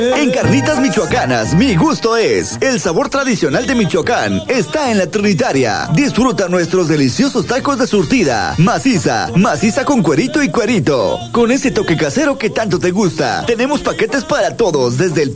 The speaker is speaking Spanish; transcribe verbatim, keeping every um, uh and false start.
En Carnitas Michoacanas, mi gusto es. El sabor tradicional de Michoacán está en la Trinitaria. Disfruta nuestros deliciosos tacos de surtida. Maciza, maciza con cuerito y cuerito. Con ese toque casero que tanto te gusta. Tenemos paquetes para todos, desde el